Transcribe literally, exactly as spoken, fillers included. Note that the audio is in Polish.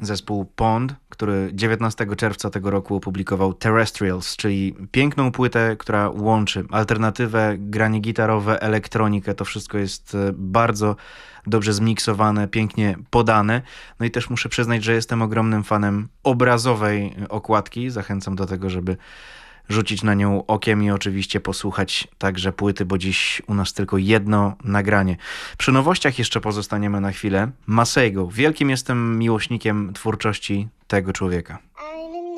zespół Pond, który dziewiętnastego czerwca tego roku opublikował Terrestrials, czyli piękną płytę, która łączy alternatywę, granie gitarowe, elektronikę. To wszystko jest bardzo dobrze zmiksowane, pięknie podane. No i też muszę przyznać, że jestem ogromnym fanem obrazowej okładki. Zachęcam do tego, żeby rzucić na nią okiem i oczywiście posłuchać także płyty, bo dziś u nas tylko jedno nagranie. Przy nowościach jeszcze pozostaniemy na chwilę. Masego. Wielkim jestem miłośnikiem twórczości tego człowieka.